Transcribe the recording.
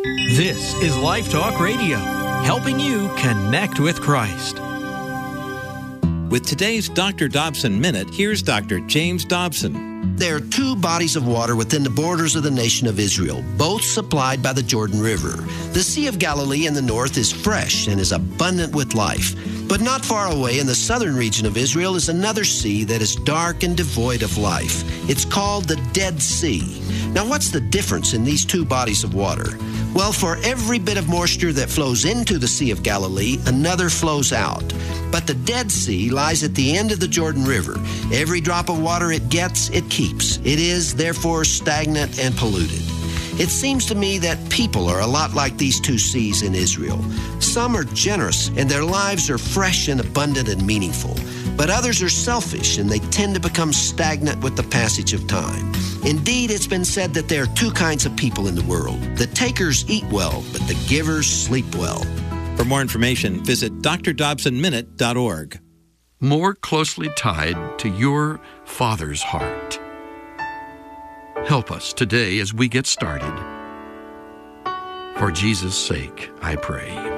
This is Life Talk Radio, helping you connect with Christ. With today's Dr. Dobson Minute, here's Dr. James Dobson. There are two bodies of water within the borders of the nation of Israel, both supplied by the Jordan River. The Sea of Galilee in the north is fresh and is abundant with life. But not far away in the southern region of Israel is another sea that is dark and devoid of life. It's called the Dead Sea. Now, what's the difference in these two bodies of water? Well, for every bit of moisture that flows into the Sea of Galilee, another flows out. But the Dead Sea lies at the end of the Jordan River. Every drop of water it gets, it keeps. It is, therefore, stagnant and polluted. It seems to me that people are a lot like these two seas in Israel. Some are generous, and their lives are fresh and abundant and meaningful. But others are selfish, and they tend to become stagnant with the passage of time. Indeed, it's been said that there are two kinds of people in the world. The takers eat well, but the givers sleep well. For more information, visit drdobsonminute.org. More closely tied to your Father's heart. Help us today as we get started. For Jesus' sake, I pray.